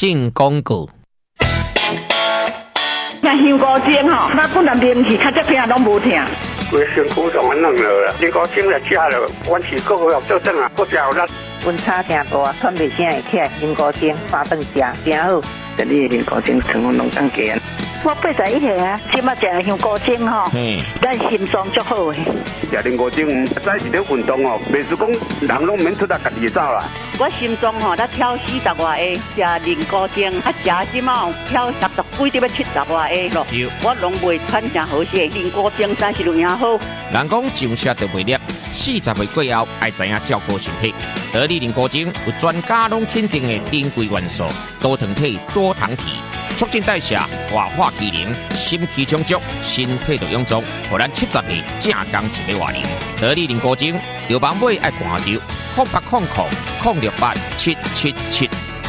进广告。 像香菇精吼，咱本来面去，较这片拢无疼。 规身躯上安弄了，香菇精来吃了，阮是够好做阵啊，够食有力。 阮差听大，喘袂声会起来，香菇精八顿食，真好。 这里的香菇精成分拢当加。 我81岁啊，即马食香菇精吼，咱心脏足好诶。 食香菇精，早是咧运动哦，袂是讲人拢免出来家己走啦。 我心脏吼，才跳40外下，食香菇精，食即马跳60几，要70外下咯。我拢袂喘成好势，香菇精真是有影好。 人讲上车就袂粒，40岁过后爱知影照顾身体。得力香菇精有专家拢肯定的珍贵元素，多糖体、多糖体。促进代谢、活化机能、心气充足、身体就臃肿，互咱70岁正刚一个活龄。得力香菇精，有网买爱看着0800-068-777。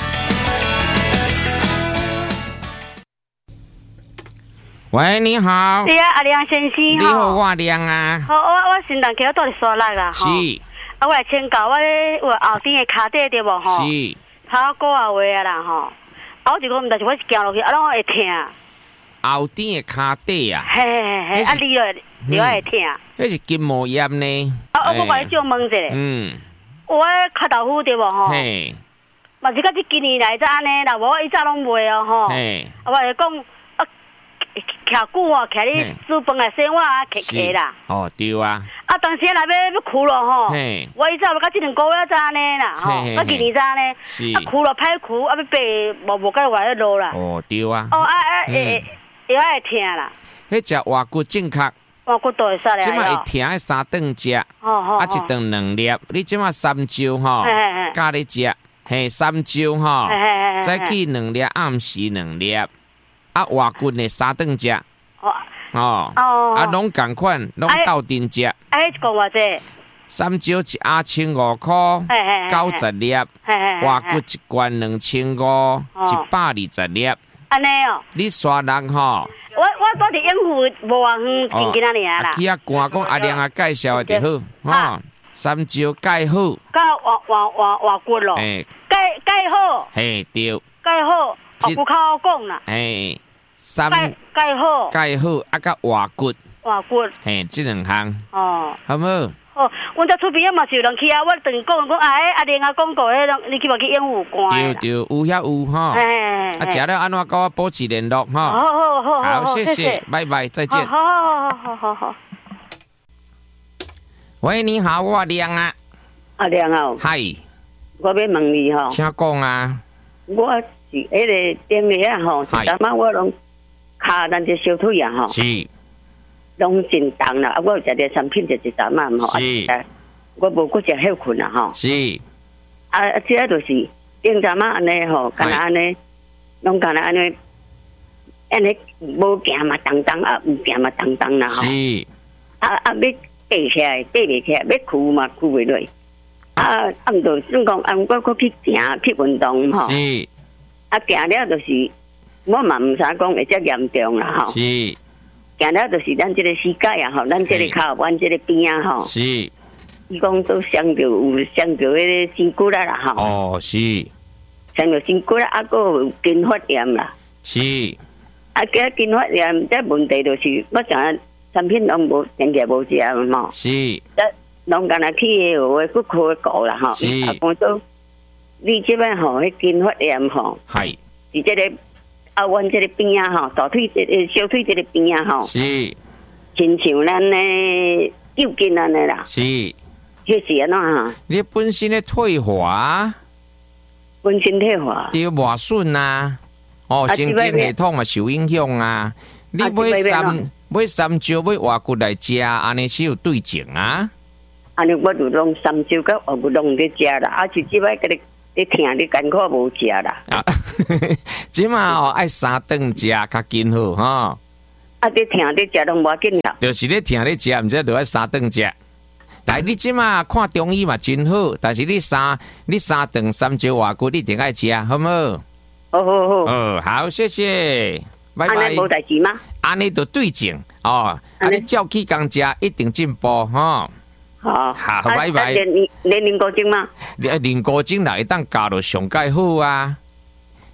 喂，你好。 是啊，阿亮先生。 你好，我阿亮啊。 好，我先人叫我住伫沙拉啦。 是。 啊，我来请教我咧，有后边的骹底对无吼？ 是。 头骨啊位啊啦吼。啊，我就讲，但是我是行落去，啊，拢会疼。 后顶的骹底啊。 嘿嘿嘿，啊，你我会疼。 迄是筋膜炎呢。 啊，我甲你少问一下。我骹豆腐对无吼？嘿。嘛是到这今年来才安尼啦，无我以前拢袂哦吼。嘿。啊，我是讲啊，徛久哦，徛你煮饭啊、洗碗啊，徛啦。 哦，对啊。 啊，当时来要哭了吼，我以前要到这2个月才安尼啦，吼，到今年才安尼，啊哭了歹哭，啊要爬无甲外落啦。哦， 对啊。 哦会疼啦。 迄只活骨正确。 活骨都会使咧。 即马会疼迄3顿食，啊1顿2粒，你即马3招吼，加咧食，嘿3招吼，早起2粒，暗时2粒，啊活骨呢3顿食。哦，啊，拢共款，拢斗阵食。 哎，讲偌济 ？3招一盒1500块，90粒，活骨一罐2500，120粒。 安尼哦。 你刷人吼？ 我住伫永福无偌远，今仔日啦。 去官讲阿亮啊介绍的就好，吼，3招介好。 甲活骨咯。介好。 嘿，对。 介好，活骨较好讲啦。 嘿。介好，啊，甲活骨，嘿，这2项，哦，好无？ 哦，阮遮厝边啊嘛是有人去啊，我等讲阿玲啊讲过，你去无去永福关？ 对，有吼，啊，食了安怎甲我保持联络吼？好，谢谢，拜拜，再见。 好。 喂，你好，我亮啊。 阿亮啊。 嗨。 我要问你吼。 请讲啊。 我是迄个电话啊吼，昨晚我拢。骹咱这小腿啊吼， 是， 拢真重啦。啊，我有食点产品就一昨晚吼， 是， 我无搁食休困啦吼。 是， 这个就是顶昨晚安尼吼，干那安尼，拢干那安尼，无行嘛当当啊，唔行嘛当当啦吼。 是， 要爬起来，爬袂起来，要哭嘛哭袂落。毋着算讲，我搁去行去运动吼。 是， 行了就是。我嘛唔使讲会遮严重啦吼， 是， 行了就是咱这个膝盖啊吼，咱这个脚腕这个边啊吼， 是， 伊讲都伤着迄个筋骨啦吼， 哦是， 伤着筋骨啦，啊个有筋发炎啦， 是， 加筋发炎，这问题就是我想产品拢无人家无食嘛， 是， 拢干那去学骨科搞啦吼， 是， 讲说你这边吼，迄筋发炎吼， 系， 是这个。啊，阮这个边啊吼，大腿小腿这个边啊吼， 是， 亲像咱的右筋安尼啦， 是， 迄是安怎哈？ 你本身的退化， 本身退化， 对磨损啊，哦，神经系统嘛受影响啊。你买3招买活骨来食，安尼是有对症啊？ 安尼我就拢3招甲活骨拢在食啦，啊，是即摆个你听你艰苦无食啦。 啊，即马哦爱3顿食较紧好吼。 啊，你听你食拢无紧啦。 就是你听你食，毋则就爱3顿食。来，你即马看中医嘛真好，但是你3顿3招活骨，你一定爱食，好唔好？好。好，谢谢，拜拜。 安尼无代志吗？ 安尼就对症哦。安尼照起工食，一定进步吼。好，拜拜。练练骨精吗？ 练骨精来会当教到上介好啊！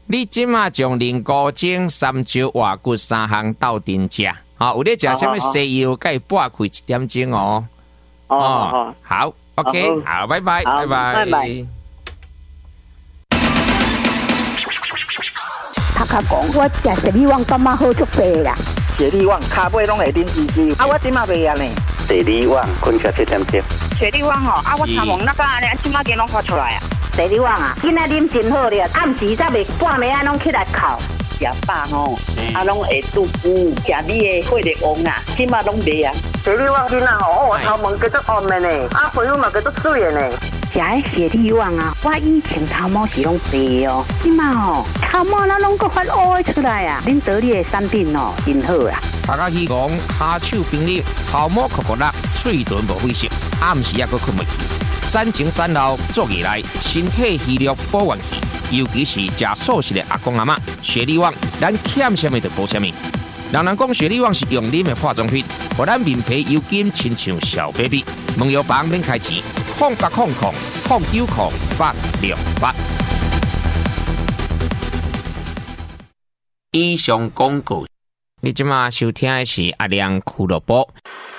你即马将菱膏精、三椒、活骨3项斗阵食，有咧食什么西药？该拨开1点钟哦。好 ，OK， 好，拜拜，拜拜。 他讲我食雪里旺感觉好足济啦， 雪里旺骹尾拢会啉滋滋，我即马袂安尼。 雪里旺困觉7点钟。 雪里旺我参望那个安尼，即马间拢发出来啊。 雪里旺今仔啉真好咧，暗时才袂半暝拢起来哭。 食饱拢会肚腹，食你的血力旺啊，即马拢袂啊。 雪里旺囡仔我头毛叫做红的呢，皮肤嘛叫做水的呢。 食迄雪里旺我以前头毛是拢白哦，即马头毛咱拢搁发乌出来啊！恁得你的产品真好啦。 大家希望下手冰凉，头毛酷酷辣，嘴唇无血色，暗时也搁困袂去。产前产后做起来，身体虚弱保元气，尤其是食素食的阿公阿嬷，雪里旺咱欠什么就补什么。人讲雪里旺是用啉的化妆品，互咱面皮油金亲像小 baby。问药房免开钱，0800090868。以上广告，你即马收听的是阿亮俱乐部。